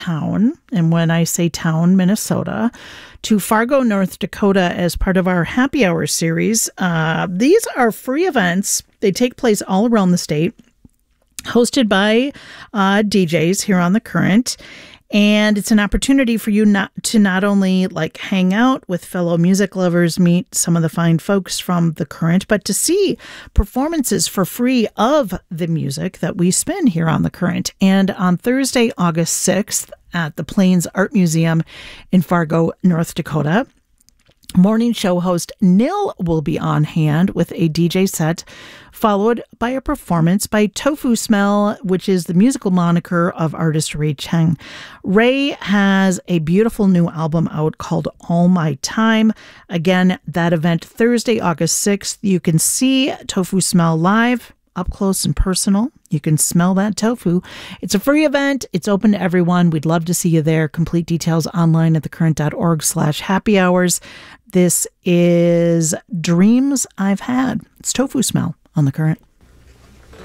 town, and when I say town, Minnesota, to Fargo, North Dakota as part of our happy hour series. These are free events. They take place all around the state, hosted by DJs here on The Current. And it's an opportunity for you not only like hang out with fellow music lovers, meet some of the fine folks from The Current, but to see performances for free of the music that we spin here on The Current. And on Thursday, August 6th at the Plains Art Museum in Fargo, North Dakota, morning show host Nil will be on hand with a DJ set, followed by a performance by Tofu Smell, which is the musical moniker of artist Ray Cheng. Ray has a beautiful new album out called All My Time. Again, that event Thursday, August 6th. You can see Tofu Smell live, up close and personal. You can smell that tofu. It's a free event. It's open to everyone. We'd love to see you there. Complete details online at thecurrent.org/happy hours. This is Dreams I've Had. It's Tofu Smell on The Current.